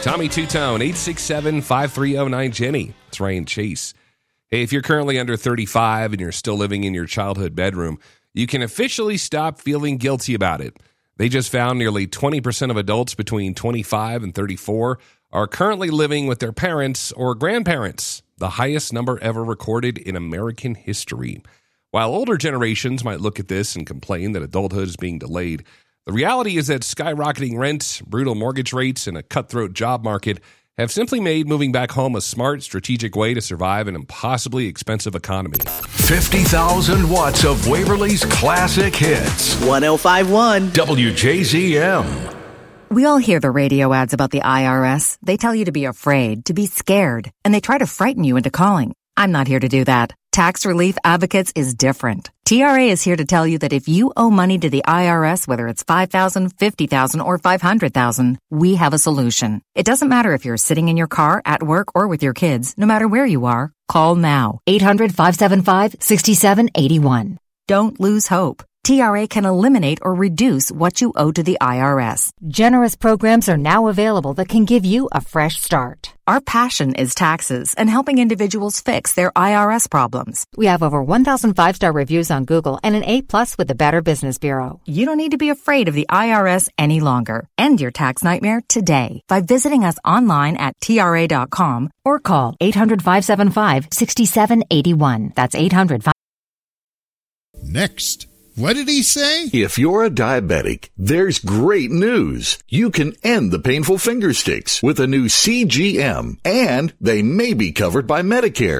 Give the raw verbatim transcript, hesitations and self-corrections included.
Tommy Two-Tone, eight six seven, five three zero nine, Jenny. It's Ryan Chase. Hey, if you're currently under thirty-five and you're still living in your childhood bedroom, you can officially stop feeling guilty about it. They just found nearly twenty percent of adults between twenty-five and thirty-four are currently living with their parents or grandparents, the highest number ever recorded in American history. While older generations might look at this and complain that adulthood is being delayed, the reality is that skyrocketing rent, brutal mortgage rates, and a cutthroat job market have simply made moving back home a smart, strategic way to survive an impossibly expensive economy. fifty thousand watts of Waverly's classic hits. one oh five point one W J Z M. We all hear the radio ads about the I R S. They tell you to be afraid, to be scared, and they try to frighten you into calling. I'm not here to do that. Tax Relief Advocates is different. T R A is here to tell you that if you owe money to the I R S, whether it's five thousand dollars, fifty thousand dollars, or five hundred thousand dollars, we have a solution. It doesn't matter if you're sitting in your car, at work, or with your kids. No matter where you are, call now. eight hundred, five seven five, six seven eight one. Don't lose hope. T R A can eliminate or reduce what you owe to the I R S. Generous programs are now available that can give you a fresh start. Our passion is taxes and helping individuals fix their I R S problems. We have over one thousand five-star reviews on Google and an A plus with the Better Business Bureau. You don't need to be afraid of the I R S any longer. End your tax nightmare today by visiting us online at T R A dot com or call eight hundred, five seven five, six seven eight one. That's eight hundred. Next. What did he say? If you're a diabetic, there's great news. You can end the painful finger sticks with a new C G M, and they may be covered by Medicare.